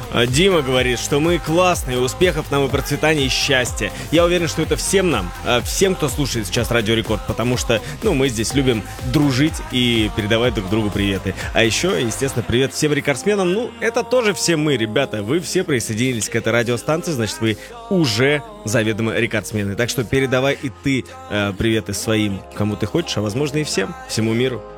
Дима говорит, что мы классные, успехов нам и процветания, и счастья. Я уверен, что это всем нам, всем, кто слушает сейчас Радио Рекорд, потому что, мы здесь любим дружить и передавать друг другу приветы. А еще, естественно, привет всем рекордсменам. Это тоже все мы, ребята. Вы все присоединились к этой радиостанции, значит, вы уже заведомо рекордсмены. Так что передавай и ты приветы своим, кому ты хочешь, а возможно и всему миру.